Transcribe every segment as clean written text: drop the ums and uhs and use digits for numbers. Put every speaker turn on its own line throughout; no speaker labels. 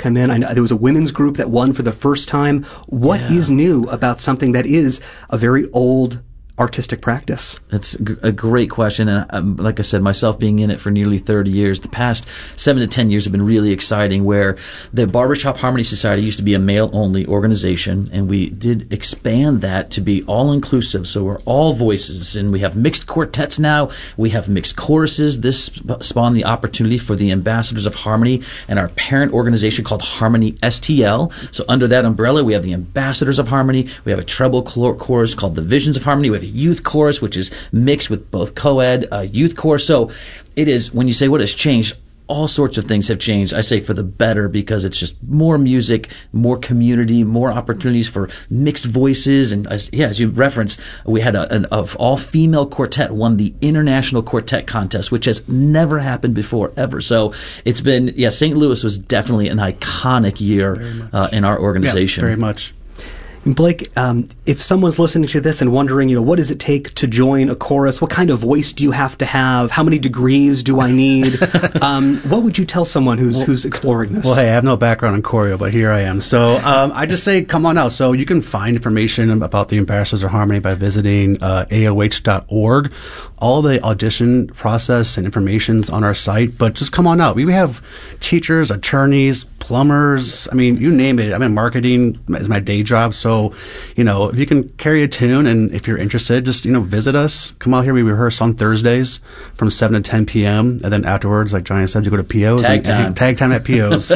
come in. I know there was a women's group that won for the first time. What is new about something that is a very old artistic practice?
That's a great question. And like I said, myself being in it for nearly 30 years, the past 7 to 10 years have been really exciting, where the Barbershop Harmony Society used to be a male-only organization, and we did expand that to be all-inclusive. So we're all voices, and we have mixed quartets now. We have mixed choruses. This spawned the opportunity for the Ambassadors of Harmony and our parent organization called Harmony STL. So under that umbrella, we have the Ambassadors of Harmony. We have a treble chorus called the Visions of Harmony. We have a youth chorus, which is mixed with both co-ed, youth chorus. So it is, when you say what has changed, all sorts of things have changed. I say for the better, because it's just more music, more community, more opportunities for mixed voices. And as you referenced, we had an all-female quartet won the International Quartet Contest, which has never happened before, ever. So it's been, St. Louis was definitely an iconic year in our organization.
Yeah, very much.
Blake, if someone's listening to this and wondering, what does it take to join a chorus? What kind of voice do you have to have? How many degrees do I need? What would you tell someone who's exploring this?
Well, hey, I have no background in choreo, but here I am. So I just say, come on out. So you can find information about the Ambassadors of Harmony by visiting aoh.org. All the audition process and information's on our site, but just come on out. We have teachers, attorneys, plumbers. I mean, you name it. I'm in marketing as my day job. So, if you can carry a tune, and if you're interested, just, visit us. Come out here. We rehearse on Thursdays from 7 to 10 p.m. And then afterwards, like Johnny said, you go to PO's.
Tag time.
Tag time at PO's.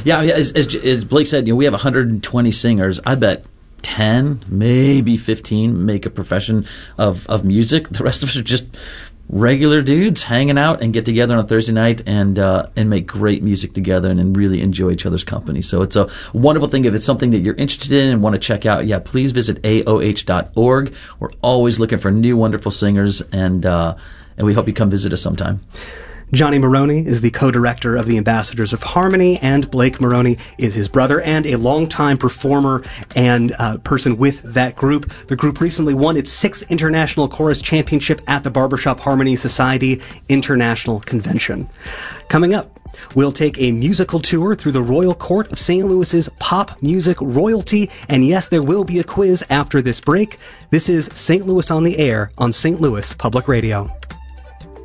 As Blake said, we have 120 singers. I bet 10, maybe 15 make a profession of music. The rest of us are just regular dudes hanging out and get together on a Thursday night and make great music together and really enjoy each other's company. So it's a wonderful thing. If it's something that you're interested in and want to check out, please visit aoh.org. We're always looking for new wonderful singers, and we hope you come visit us sometime.
Johnny Maroney is the co-director of the Ambassadors of Harmony, and Blake Maroney is his brother and a longtime performer and person with that group. The group recently won its 6th International Chorus Championship at the Barbershop Harmony Society International Convention. Coming up, we'll take a musical tour through the Royal Court of St. Louis's pop music royalty, and yes, there will be a quiz after this break. This is St. Louis on the Air on St. Louis Public Radio.